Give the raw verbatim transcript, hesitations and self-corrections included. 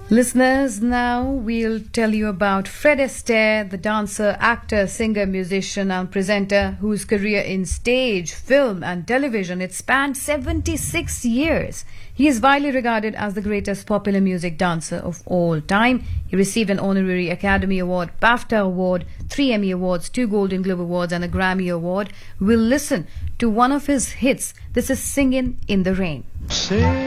Listeners, now we'll tell you about Fred Astaire, the dancer, actor, singer, musician and presenter whose career in stage, film and television it spanned seventy-six years. He is widely regarded as the greatest popular music dancer of all time. He received an honorary Academy Award, BAFTA Award, three Emmy Awards, two Golden Globe Awards and a Grammy Award. We'll listen to one of his hits. This is Singin' in the Rain. Sing